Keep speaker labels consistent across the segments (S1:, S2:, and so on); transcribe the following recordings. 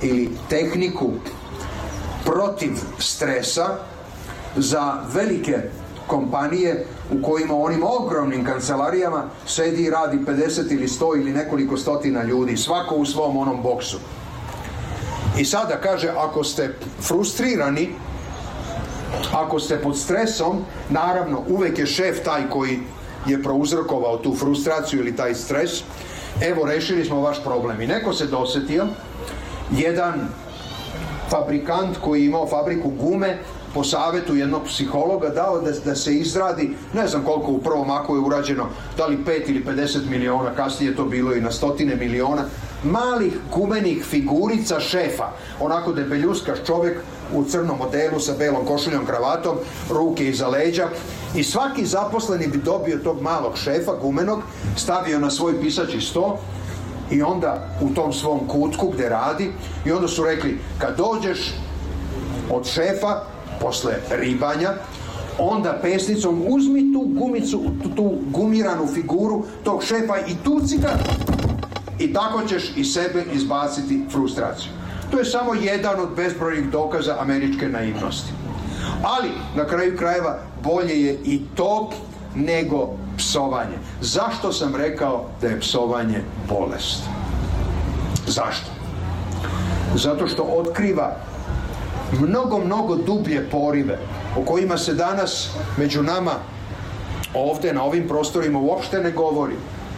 S1: ili tehniku protiv stresa za velike kompanije u kojima u onim ogromnim kancelarijama sedi i radi 50 ili 100 ili nekoliko stotina ljudi, svako u svom onom boksu. I sada kaže, ako ste frustrirani, ako ste pod stresom, naravno uvek je šef taj koji je prouzrokovao tu frustraciju ili taj stres. Evo, rešili smo vaš problem. I neko se dosetio, jedan fabrikant koji je imao fabriku gume, po savjetu jednog psihologa dao da se izradi, ne znam koliko u prvom aku je urađeno, da li 5 ili 50 miliona, kasnije je to bilo i na stotine miliona, malih gumenih figurica šefa, onako debeljuskaš čovjek u crnom modelu sa belom košuljom, kravatom, ruke iza leđa, i svaki zaposleni bi dobio tog malog šefa gumenog, stavio na svoj pisaći sto i onda u tom svom kutku gde radi, i onda su rekli, kad dođeš od šefa posle ribanja, onda pesnicom uzmi tu gumicu, tu gumiranu figuru tog šefa i tuci ga, i tako ćeš iz sebe izbaciti frustraciju. To je samo jedan od bezbrojnih dokaza američke naivnosti. Ali, na kraju krajeva, bolje je i to nego psovanje. Zašto sam rekao da je psovanje bolest? Zašto? Zato što otkriva mnogo dublje porive o kojima se danas među nama ovde na ovim prostorima uopšte ne govori.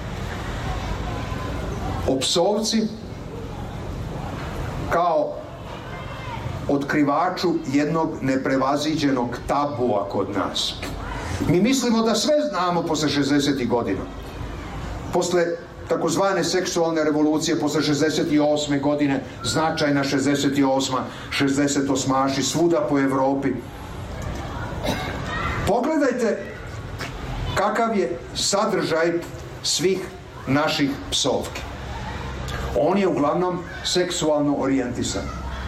S1: O psovci kao otkrivaču jednog neprevaziđenog tabua kod nas. Mi mislimo da sve znamo posle 60. godina. Posle takozvane seksualne revolucije, posle 68. godine, značajna 68. 68. svuda po Evropi. Pogledajte kakav je sadržaj svih naših psovki. On je uglavnom seksualno orijentisan.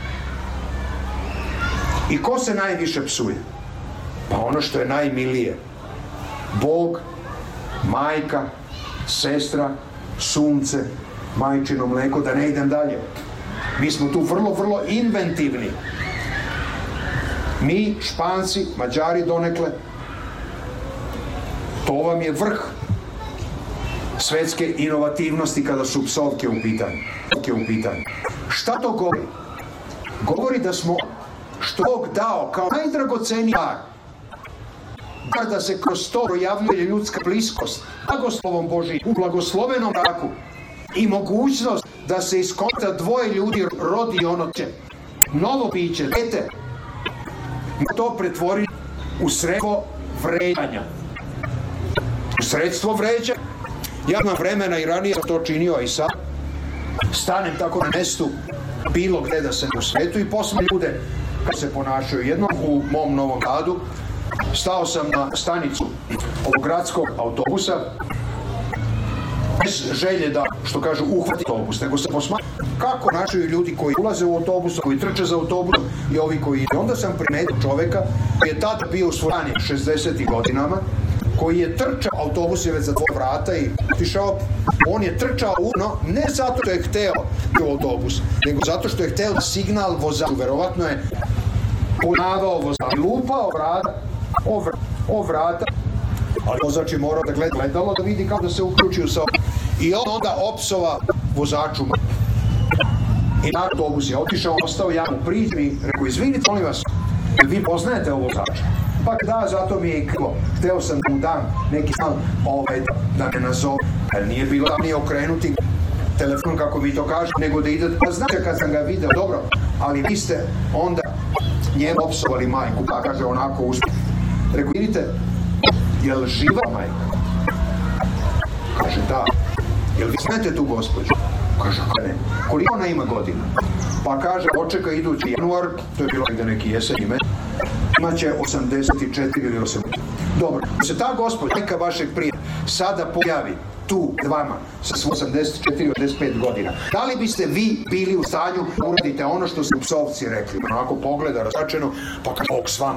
S1: I ko se najviše psuje? Pa ono što je najmilije. Bog, majka, sestra, sunce, majčino mleko, da ne idem dalje. Mi smo tu vrlo inventivni. Mi, Španci, Mađari donekle, to vam je vrh svetske inovativnosti kada su psovke u pitanju. Šta to govori? Govori da smo što Bog dao kao najdragoceniji dar, da se kroz to projavljuje ljudska bliskost, blagoslovom Božijim, u blagoslovenom braku, i mogućnost da se iz kontakta dvoje ljudi rodi ono novo biće, dete, to pretvori u sredstvo vređanja. U sredstvo vređanja. Ja imam vremena i ranije sam to činio, a i sad stanem tako na mestu bilo gde da se u svetu i posle ljude kad se ponašaju. Jednom u mom Novom Sadu stao sam na stanicu ovog gradskog autobusa bez želje da, što kažu, uhvati autobus, nego se posmatra kako našaju ljudi koji ulaze u autobus, koji trče za autobusom i ovi koji ide. Onda sam primetio čoveka koji je tada bio u svojani 60. godinama, koji je trčao, autobus je već za dvoje vrata i otišao, on je trčao ne zato što je hteo u autobus, nego zato što je hteo signal vozaču, verovatno je ponavao vozaču, lupao o vrata, ali vozač je morao da gleda gledalo da vidi kako da se uključi u sobu. I on onda opsova vozaču. I na autobus je otišao, ostao ja mu priđem i rekao, izvinite, molim vas, vi poznajete ovo vozača? Pa da, zato mi je i krivo. Hteo sam da mu dam neki stan da me nazove. Jer nije bilo da mi okrenuti telefon, kako vi to kažete, nego da idete. Pa znači kad sam ga video, dobro, ali vi ste onda njemu opsovali majku, pa kaže onako uspjeh. Rekao, vidite, je li živa majka? Kaže, da. Jel vi znate tu gospođu? Kaže, ne. Koliko ona ima godina? Pa kaže, očeka idući januar, to je bilo negde neki jesen ime, imaće 84 ili 80. Dobro, se ta gospođa, majka vašeg prijatelja, sada pojavi tu vama sa 84 85 godina, da li biste vi bili u stanju da uradite ono što su psovci rekli? Onako pogleda rastačeno, pa kaže, Bog s vama,